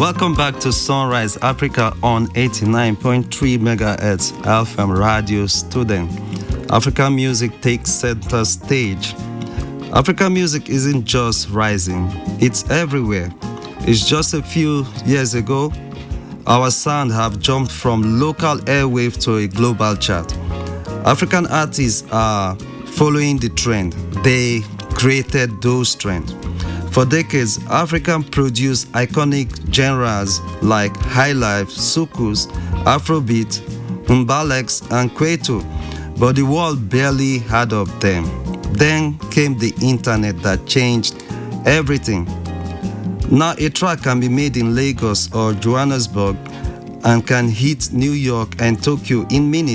Welcome back to Sunrise Africa on 89.3 MHz FM Radio Student. African music takes center stage. African music isn't just rising, it's everywhere. It's just a few years ago, our sound have jumped from local airwave to a global chart. African artists are following the trend. They created those trends. For decades, African produced iconic genres like highlife, soukous, afrobeat, mbalax, and kwaito, but the world barely heard of them. Then came the internet that changed everything. Now a track can be made in Lagos or Johannesburg and can hit New York and Tokyo in minutes.